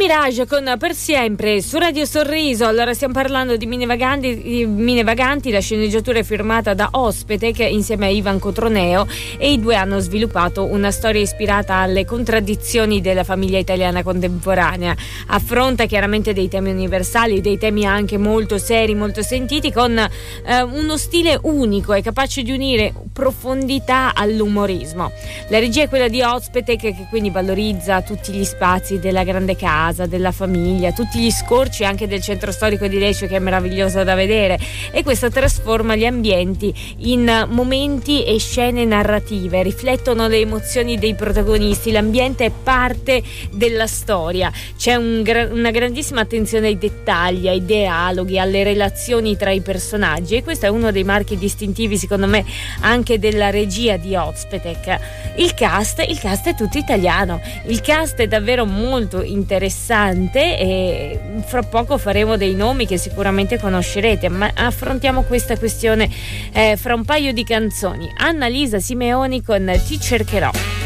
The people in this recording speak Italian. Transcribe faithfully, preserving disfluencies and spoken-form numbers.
Mirage con Per Sempre su Radio Sorriso. Allora stiamo parlando di Mine Vaganti, di Mine Vaganti, la sceneggiatura è firmata da Ospetec insieme a Ivan Cotroneo e i due hanno sviluppato una storia ispirata alle contraddizioni della famiglia italiana contemporanea. Affronta chiaramente dei temi universali, dei temi anche molto seri, molto sentiti, con eh, uno stile unico e capace di unire profondità all'umorismo. La regia è quella di Ospetec, che quindi valorizza tutti gli spazi della grande casa, della famiglia, tutti gli scorci anche del centro storico di Lecce, che è meraviglioso da vedere, e questo trasforma gli ambienti in momenti e scene narrative, riflettono le emozioni dei protagonisti, l'ambiente è parte della storia, c'è un gra- una grandissima attenzione ai dettagli, ai dialoghi, alle relazioni tra i personaggi, e questo è uno dei marchi distintivi secondo me anche della regia di Ospetec. Il cast, il cast è tutto italiano, il cast è davvero molto interessante e fra poco faremo dei nomi che sicuramente conoscerete, ma affrontiamo questa questione eh, fra un paio di canzoni. Annalisa Simeoni con Ti cercherò.